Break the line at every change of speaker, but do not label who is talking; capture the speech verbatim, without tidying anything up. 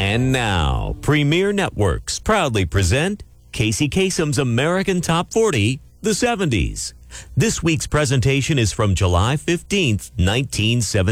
And now, Premier Networks proudly present Casey Kasem's American Top forty, the seventies. This week's presentation is from July fifteenth, nineteen seventy.